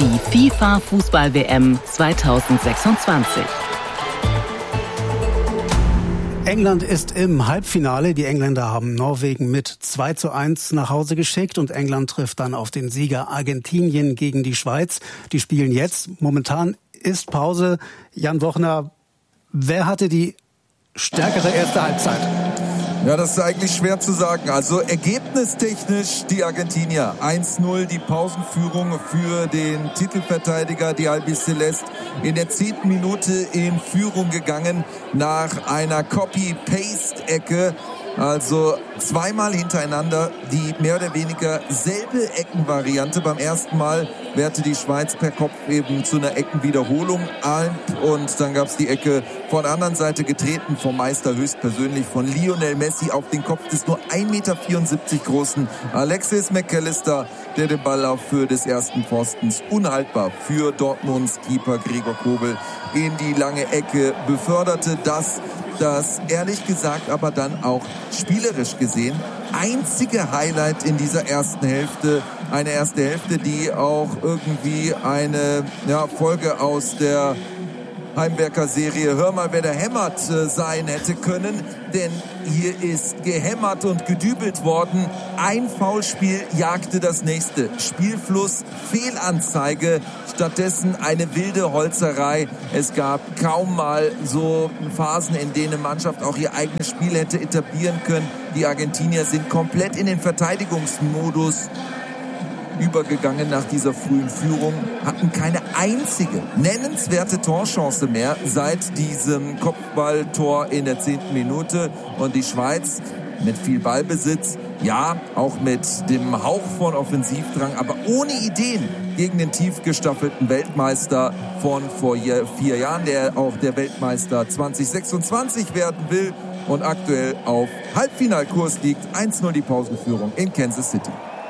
die FIFA-Fußball-WM 2026. England ist im Halbfinale. Die Engländer haben Norwegen mit 2:1 nach Hause geschickt und England trifft dann auf den Sieger Argentinien gegen die Schweiz. Die spielen jetzt. Momentan ist Pause. Jan Wochner, wer hatte die stärkere erste Halbzeit? Ja, das ist eigentlich schwer zu sagen. Also ergebnistechnisch die Argentinier. 1:0 die Pausenführung für den Titelverteidiger, die Albiceleste. In der 10. Minute in Führung gegangen nach einer Copy-Paste-Ecke. Also zweimal hintereinander die mehr oder weniger selbe Eckenvariante. Beim ersten Mal wehrte die Schweiz per Kopf eben zu einer Eckenwiederholung ein. Und dann gab es die Ecke von der anderen Seite getreten vom Meister höchstpersönlich von Lionel Messi auf den Kopf des nur 1,74 Meter großen Alexis McAllister, der den Ball auf Höhe des ersten Pfostens unhaltbar für Dortmunds Keeper Gregor Kobel in die lange Ecke beförderte. Das ehrlich gesagt aber dann auch spielerisch gesehen einzige Highlight in dieser ersten Hälfte. Eine erste Hälfte, die auch irgendwie eine Folge aus der Heimwerker-Serie Hör mal, wer da hämmert sein hätte können. Denn hier ist gehämmert und gedübelt worden. Ein Foulspiel jagte das nächste. Spielfluss, Fehlanzeige, stattdessen eine wilde Holzerei. Es gab kaum mal so Phasen, in denen eine Mannschaft auch ihr eigenes Spiel hätte etablieren können. Die Argentinier sind komplett in den Verteidigungsmodus übergegangen nach dieser frühen Führung, hatten keine einzige nennenswerte Torchance mehr seit diesem Kopfballtor in der 10. Minute. Und die Schweiz mit viel Ballbesitz, ja, auch mit dem Hauch von Offensivdrang, aber ohne Ideen gegen den tief gestaffelten Weltmeister von vor 4 Jahren, der auch der Weltmeister 2026 werden will und aktuell auf Halbfinalkurs liegt. 1:0 die Pausenführung in Kansas City.